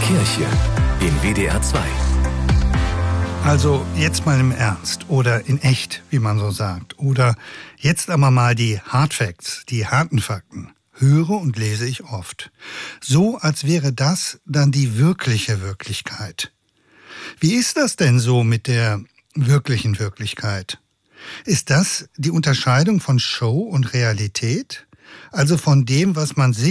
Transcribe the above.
Kirche in WDR 2. Also jetzt mal im Ernst oder in echt, wie man so sagt. Oder jetzt aber mal die Hard Facts, die harten Fakten. Höre und lese ich oft. So, als wäre das dann die wirkliche Wirklichkeit. Wie ist das denn so mit der wirklichen Wirklichkeit? Ist das die Unterscheidung von Show und Realität? Also von dem, was man sich